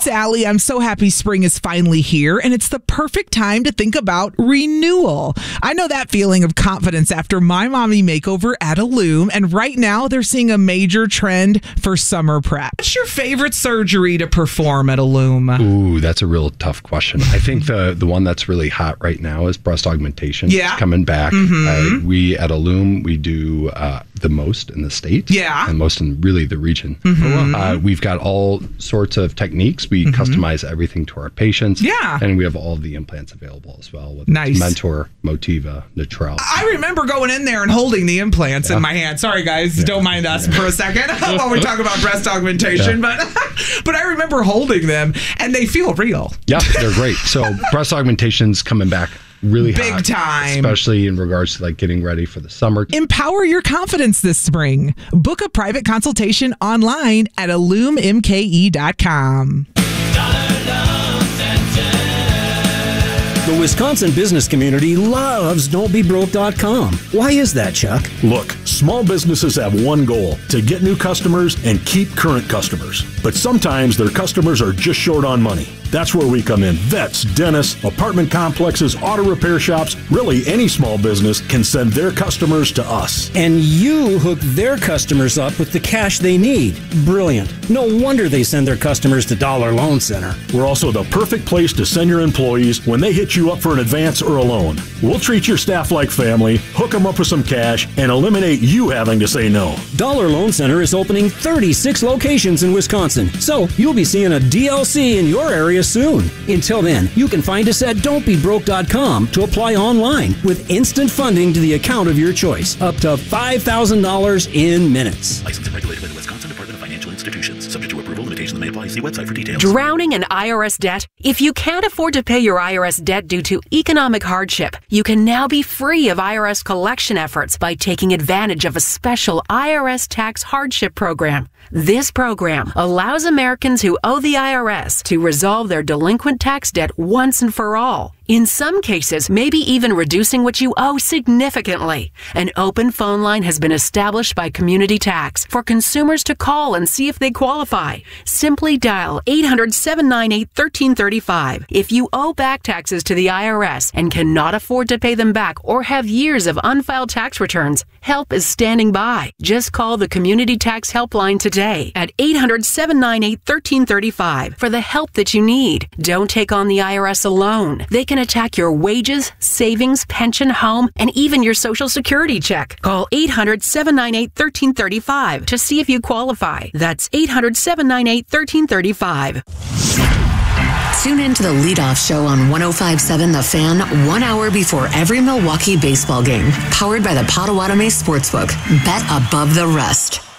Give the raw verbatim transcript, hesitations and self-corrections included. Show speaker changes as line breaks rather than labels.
it's Allie. I'm so happy spring is finally here, and it's the perfect time to think about renewal. I know that feeling of confidence after my mommy makeover at Illume, and right now they're seeing a major trend for summer prep. What's your favorite surgery to perform at Illume?
Ooh, that's a real tough question. I think the the one that's really hot right now is breast augmentation.
Yeah.
It's coming back.
Mm-hmm.
Uh, we at Illume, we do uh, the most in the state.
Yeah.
And most in really the region.
Mm-hmm.
Uh, we've got all sorts of techniques. We mm-hmm. customize everything to our patients.
Yeah.
And we have all of the implants available as well. With
nice.
Mentor, Motiva, Natrel.
I remember going in there and holding the implants yeah. in my hand. Sorry, guys. Yeah. Don't mind us yeah. for a second while we talk about breast augmentation. Yeah. But, but I remember holding them, and they feel real.
Yeah, they're great. So breast augmentation's coming back really
big
hot,
time,
especially in regards to like getting ready for the summer.
Empower your confidence this spring. Book a private consultation online at illume m k e dot com.
The Wisconsin business community loves don't be broke dot com. Why is that, Chuck?
Look, small businesses have one goal: to get new customers and keep current customers. But sometimes their customers are just short on money. That's where we come in. Vets, dentists, apartment complexes, auto repair shops, really any small business can send their customers to us.
And you hook their customers up with the cash they need. Brilliant. No wonder they send their customers to Dollar Loan Center.
We're also the perfect place to send your employees when they hit you up for an advance or a loan. We'll treat your staff like family, hook them up with some cash, and eliminate you having to say no.
Dollar Loan Center is opening thirty-six locations in Wisconsin, so you'll be seeing a D L C in your area soon. Until then, you can find us at don't be broke dot com to apply online with instant funding to the account of your choice, up to five thousand dollars in minutes.
Licensed and regulated by the Wisconsin Department of Financial Institutions. Subject to approval, limitations may apply. See website for details.
Drowning in I R S debt? If you can't afford to pay your I R S debt due to economic hardship, you can now be free of I R S collection efforts by taking advantage of a special I R S tax hardship program. This program allows Americans who owe the I R S to resolve their delinquent tax debt once and for all. In some cases, maybe even reducing what you owe significantly. An open phone line has been established by Community Tax for consumers to call and see if they qualify. Simply dial eight hundred, seven nine eight, one three three five. If you owe back taxes to the I R S and cannot afford to pay them back or have years of unfiled tax returns, help is standing by. Just call the Community Tax Helpline today at eight hundred, seven nine eight, one three three five for the help that you need. Don't take on the I R S alone. They can attack your wages, savings, pension, home, and even your Social Security check. Call eight hundred, seven nine eight, one three three five to see if you qualify. That's eight hundred, seven nine eight, one three three five.
Tune in to the leadoff show on one oh five point seven The Fan one hour before every Milwaukee baseball game. Powered by the Potawatomi Sportsbook. Bet above the rest.